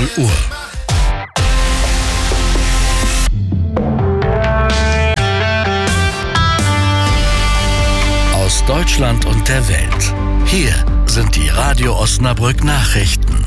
Uhr. Aus Deutschland und der Welt. Hier sind die Radio Osnabrück Nachrichten.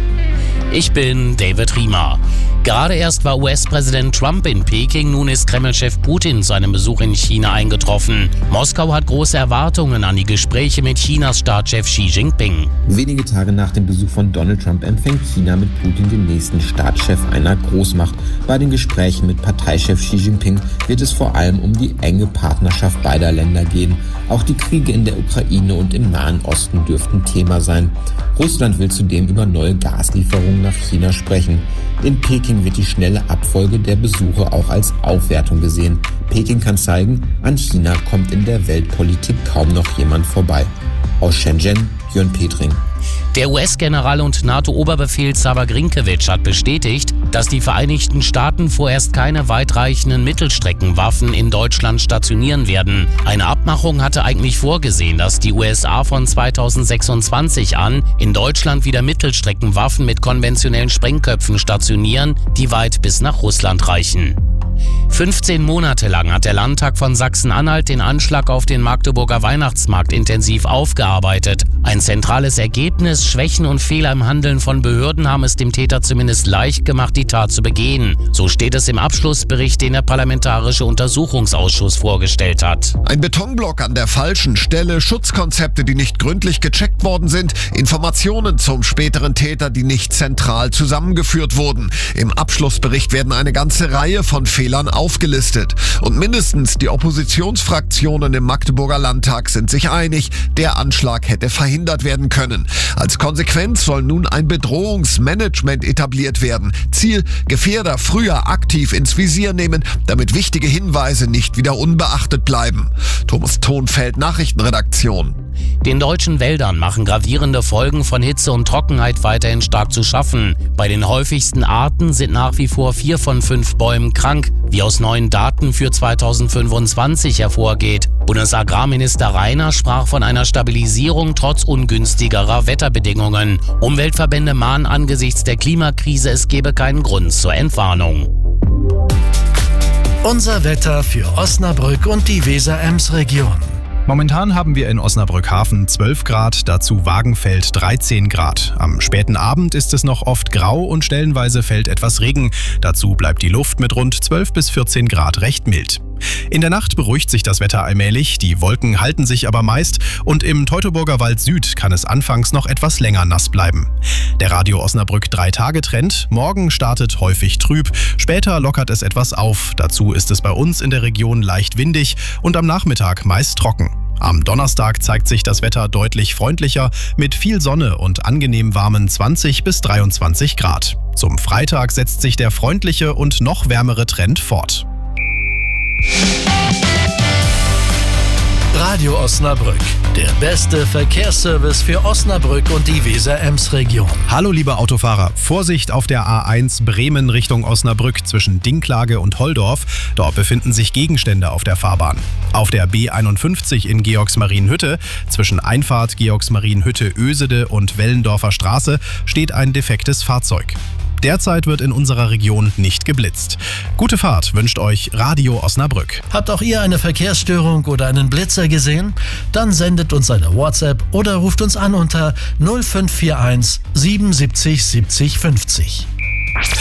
Ich bin David Riemer. Gerade erst war US-Präsident Trump in Peking, nun ist Kreml-Chef Putin zu einem Besuch in China eingetroffen. Moskau hat große Erwartungen an die Gespräche mit Chinas Staatschef Xi Jinping. Wenige Tage nach dem Besuch von Donald Trump empfängt China mit Putin den nächsten Staatschef einer Großmacht. Bei den Gesprächen mit Parteichef Xi Jinping wird es vor allem um die enge Partnerschaft beider Länder gehen. Auch die Kriege in der Ukraine und im Nahen Osten dürften Thema sein. Russland will zudem über neue Gaslieferungen nach China sprechen. In Peking wird die schnelle Abfolge der Besuche auch als Aufwertung gesehen. Peking kann zeigen, an China kommt in der Weltpolitik kaum noch jemand vorbei. Aus Shenzhen, Jörn Petring. Der US-General und NATO-Oberbefehlshaber Grinkiewicz hat bestätigt, dass die Vereinigten Staaten vorerst keine weitreichenden Mittelstreckenwaffen in Deutschland stationieren werden. Eine Abmachung hatte eigentlich vorgesehen, dass die USA von 2026 an in Deutschland wieder Mittelstreckenwaffen mit konventionellen Sprengköpfen stationieren, die weit bis nach Russland reichen. 15 Monate lang hat der Landtag von Sachsen-Anhalt den Anschlag auf den Magdeburger Weihnachtsmarkt intensiv aufgearbeitet. Ein zentrales Ergebnis: Schwächen und Fehler im Handeln von Behörden haben es dem Täter zumindest leicht gemacht, die Tat zu begehen. So steht es im Abschlussbericht, den der Parlamentarische Untersuchungsausschuss vorgestellt hat. Ein Betonblock an der falschen Stelle, Schutzkonzepte, die nicht gründlich gecheckt worden sind, Informationen zum späteren Täter, die nicht zentral zusammengeführt wurden. Im Abschlussbericht werden eine ganze Reihe von Fehlern aufgelistet. Und mindestens die Oppositionsfraktionen im Magdeburger Landtag sind sich einig, der Anschlag hätte verhindert werden können. Als Konsequenz soll nun ein Bedrohungsmanagement etabliert werden. Ziel: Gefährder früher aktiv ins Visier nehmen, damit wichtige Hinweise nicht wieder unbeachtet bleiben. Thomas Thonfeld, Nachrichtenredaktion. Den deutschen Wäldern machen gravierende Folgen von Hitze und Trockenheit weiterhin stark zu schaffen. Bei den häufigsten Arten sind nach wie vor 4 von 5 Bäumen krank, wie aus neuen Daten für 2025 hervorgeht. Bundesagrarminister Rainer sprach von einer Stabilisierung trotz ungünstigerer Wetterbedingungen. Umweltverbände mahnen angesichts der Klimakrise, es gebe keinen Grund zur Entwarnung. Unser Wetter für Osnabrück und die Weser-Ems-Region. Momentan haben wir in Osnabrück-Hafen 12 Grad, dazu Wagenfeld 13 Grad. Am späten Abend ist es noch oft grau und stellenweise fällt etwas Regen. Dazu bleibt die Luft mit rund 12 bis 14 Grad recht mild. In der Nacht beruhigt sich das Wetter allmählich, die Wolken halten sich aber meist und im Teutoburger Wald Süd kann es anfangs noch etwas länger nass bleiben. Der Radio Osnabrück 3-Tage-Trend: Morgen startet häufig trüb, später lockert es etwas auf. Dazu ist es bei uns in der Region leicht windig und am Nachmittag meist trocken. Am Donnerstag zeigt sich das Wetter deutlich freundlicher mit viel Sonne und angenehm warmen 20 bis 23 Grad. Zum Freitag setzt sich der freundliche und noch wärmere Trend fort. Radio Osnabrück, der beste Verkehrsservice für Osnabrück und die Weser-Ems-Region. Hallo liebe Autofahrer, Vorsicht auf der A1 Bremen Richtung Osnabrück zwischen Dinklage und Holdorf. Dort befinden sich Gegenstände auf der Fahrbahn. Auf der B51 in Georgsmarienhütte zwischen Einfahrt Georgsmarienhütte-Ösede und Wellendorfer Straße steht ein defektes Fahrzeug. Derzeit wird in unserer Region nicht geblitzt. Gute Fahrt wünscht euch Radio Osnabrück. Habt auch ihr eine Verkehrsstörung oder einen Blitzer gesehen? Dann sendet uns eine WhatsApp oder ruft uns an unter 0541 77 70 50.